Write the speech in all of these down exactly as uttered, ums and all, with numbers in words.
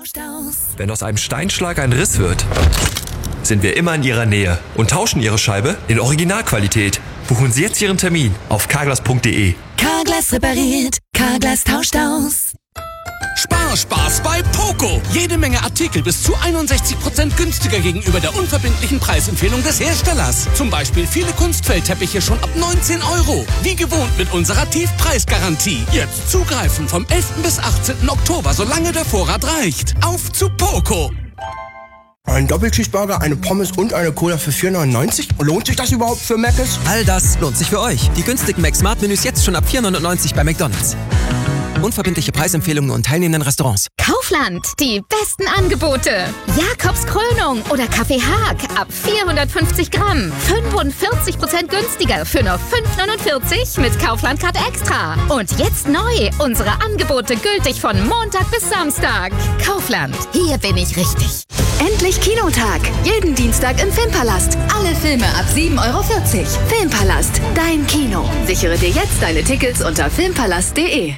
tauscht aus. Wenn aus einem Steinschlag ein Riss wird, sind wir immer in Ihrer Nähe und tauschen Ihre Scheibe in Originalqualität. Buchen Sie jetzt Ihren Termin auf carglass punkt de. Carglass repariert, Carglass tauscht aus. Sparspaß bei Poco. Jede Menge Artikel bis zu einundsechzig Prozent günstiger gegenüber der unverbindlichen Preisempfehlung des Herstellers. Zum Beispiel viele Kunstfeldteppiche schon ab neunzehn Euro. Wie gewohnt mit unserer Tiefpreisgarantie. Jetzt zugreifen vom elften bis achtzehnten Oktober, solange der Vorrat reicht. Auf zu Poco. Ein Doppelcheeseburger, eine Pommes und eine Cola für vier neunundneunzig? Lohnt sich das überhaupt für Mc's? All das lohnt sich für euch. Die günstigen Mac-Smart-Menüs jetzt schon ab vier neunundneunzig bei McDonald's. Unverbindliche Preisempfehlungen und teilnehmenden Restaurants. Kaufland, die besten Angebote. Jakobs Krönung oder Kaffee Haag ab vierhundertfünfzig Gramm. fünfundvierzig Prozent günstiger für nur fünf neunundvierzig mit Kaufland-Card Extra. Und jetzt neu, unsere Angebote gültig von Montag bis Samstag. Kaufland, hier bin ich richtig. Endlich Kinotag. Jeden Dienstag im Filmpalast. Alle Filme ab sieben Euro vierzig. Filmpalast, dein Kino. Sichere dir jetzt deine Tickets unter filmpalast punkt de.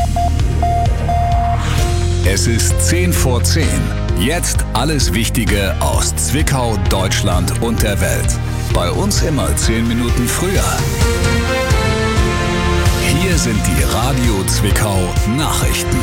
Es ist zehn vor zehn. Jetzt alles Wichtige aus Zwickau, Deutschland und der Welt. Bei uns immer zehn Minuten früher. Hier sind die Radio Zwickau Nachrichten.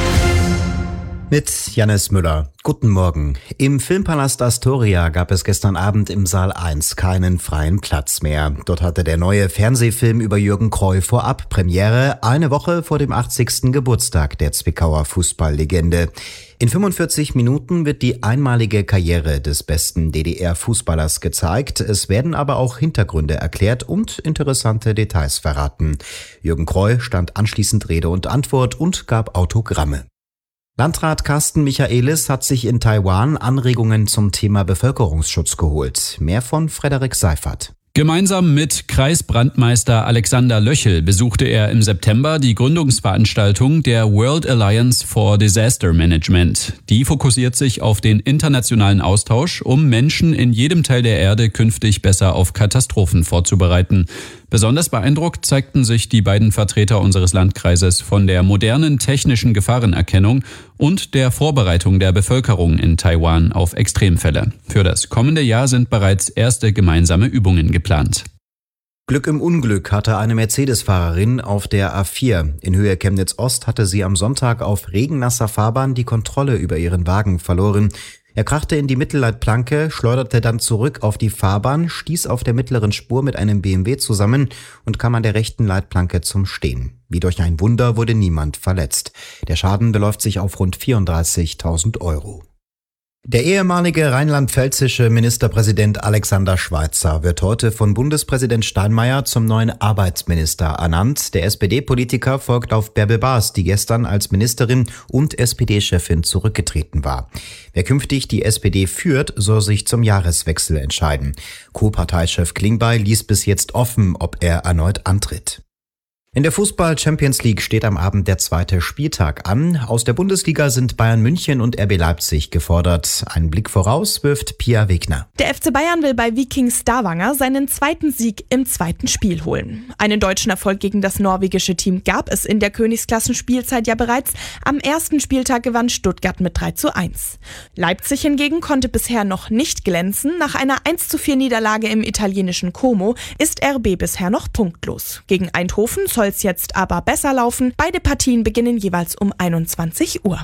Mit Jannis Müller. Guten Morgen. Im Filmpalast Astoria gab es gestern Abend im Saal eins keinen freien Platz mehr. Dort hatte der neue Fernsehfilm über Jürgen Cruyff vorab Premiere, eine Woche vor dem achtzigsten Geburtstag der Zwickauer Fußballlegende. In fünfundvierzig Minuten wird die einmalige Karriere des besten D D R-Fußballers gezeigt. Es werden aber auch Hintergründe erklärt und interessante Details verraten. Jürgen Cruyff stand anschließend Rede und Antwort und gab Autogramme. Landrat Carsten Michaelis hat sich in Taiwan Anregungen zum Thema Bevölkerungsschutz geholt. Mehr von Frederik Seifert. Gemeinsam mit Kreisbrandmeister Alexander Löchel besuchte er im September die Gründungsveranstaltung der World Alliance for Disaster Management. Die fokussiert sich auf den internationalen Austausch, um Menschen in jedem Teil der Erde künftig besser auf Katastrophen vorzubereiten. Besonders beeindruckt zeigten sich die beiden Vertreter unseres Landkreises von der modernen technischen Gefahrenerkennung und der Vorbereitung der Bevölkerung in Taiwan auf Extremfälle. Für das kommende Jahr sind bereits erste gemeinsame Übungen geplant. Glück im Unglück hatte eine Mercedes-Fahrerin auf der A vier. In Höhe Chemnitz-Ost hatte sie am Sonntag auf regennasser Fahrbahn die Kontrolle über ihren Wagen verloren. Er krachte in die Mittelleitplanke, schleuderte dann zurück auf die Fahrbahn, stieß auf der mittleren Spur mit einem B M W zusammen und kam an der rechten Leitplanke zum Stehen. Wie durch ein Wunder wurde niemand verletzt. Der Schaden beläuft sich auf rund vierunddreißigtausend Euro. Der ehemalige rheinland-pfälzische Ministerpräsident Alexander Schweitzer wird heute von Bundespräsident Steinmeier zum neuen Arbeitsminister ernannt. Der S P D-Politiker folgt auf Bärbel Baas, die gestern als Ministerin und S P D-Chefin zurückgetreten war. Wer künftig die S P D führt, soll sich zum Jahreswechsel entscheiden. Co-Parteichef Klingbeil ließ bis jetzt offen, ob er erneut antritt. In der Fußball-Champions League steht am Abend der zweite Spieltag an. Aus der Bundesliga sind Bayern München und R B Leipzig gefordert. Einen Blick voraus wirft Pia Wegner. Der F C Bayern will bei Viking Stavanger seinen zweiten Sieg im zweiten Spiel holen. Einen deutschen Erfolg gegen das norwegische Team gab es in der Königsklassen-Spielzeit ja bereits. Am ersten Spieltag gewann Stuttgart mit drei zu eins. Leipzig hingegen konnte bisher noch nicht glänzen. Nach einer eins zu vier Niederlage im italienischen Como ist R B bisher noch punktlos. Gegen Eindhoven soll es jetzt aber besser laufen. Beide Partien beginnen jeweils um einundzwanzig Uhr.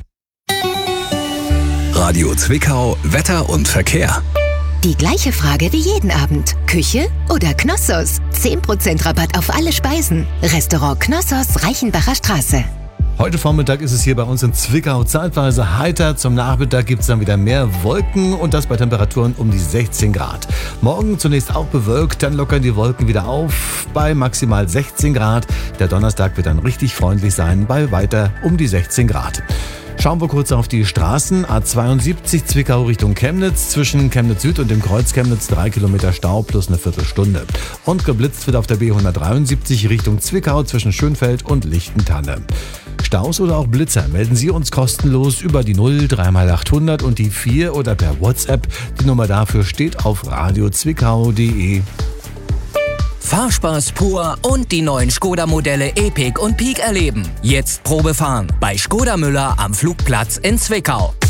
Radio Zwickau, Wetter und Verkehr. Die gleiche Frage wie jeden Abend. Küche oder Knossos? zehn Prozent Rabatt auf alle Speisen. Restaurant Knossos, Reichenbacher Straße. Heute Vormittag ist es hier bei uns in Zwickau zeitweise heiter. Zum Nachmittag gibt es dann wieder mehr Wolken und das bei Temperaturen um die sechzehn Grad. Morgen zunächst auch bewölkt, dann lockern die Wolken wieder auf bei maximal sechzehn Grad. Der Donnerstag wird dann richtig freundlich sein bei weiter um die sechzehn Grad. Schauen wir kurz auf die Straßen. A zweiundsiebzig Zwickau Richtung Chemnitz. Zwischen Chemnitz Süd und dem Kreuz Chemnitz drei Kilometer Stau plus eine Viertelstunde. Und geblitzt wird auf der B hundertdreiundsiebzig Richtung Zwickau zwischen Schönfeld und Lichtentanne. Staus oder auch Blitzer melden Sie uns kostenlos über die null drei mal achthundert und die vier oder per WhatsApp. Die Nummer dafür steht auf radio zwickau punkt de. Fahrspaß pur und die neuen Skoda-Modelle Epic und Peak erleben. Jetzt Probe fahren bei Skoda Müller am Flugplatz in Zwickau.